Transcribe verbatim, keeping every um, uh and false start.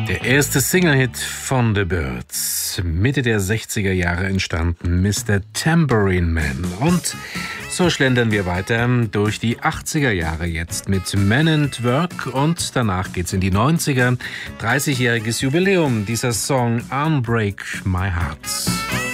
Der erste Single-Hit von The Byrds, Mitte der sechziger Jahre entstanden, Mister Tambourine Man. Und so schlendern wir weiter durch die achtziger Jahre jetzt mit Men at Work und danach geht's in die neunziger. dreißigjähriges Jubiläum dieser Song Unbreak My Heart.